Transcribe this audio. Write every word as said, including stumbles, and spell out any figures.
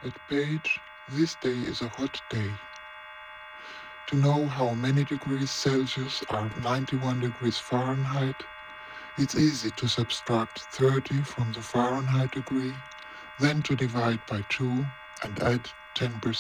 At page, this day is a hot day. To know how many degrees Celsius are ninety-one degrees Fahrenheit, it's easy to subtract thirty from the Fahrenheit degree, then to divide by two and add ten percent.